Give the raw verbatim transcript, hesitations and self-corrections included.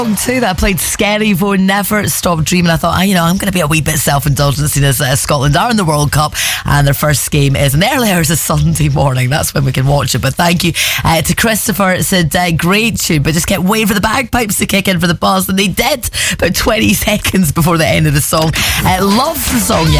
Too that I played Scary Voe, Never Stop Dreaming. I thought, oh, you know, I'm going to be a wee bit self-indulgent seeing as uh, Scotland are in the World Cup and their first game is in the early hours of Sunday morning. That's when we can watch it. But thank you uh, to Christopher. It said, uh, great tune, but just kept waiting for the bagpipes to kick in for the pause, and they did about twenty seconds before the end of the song. Uh, love the song, yeah.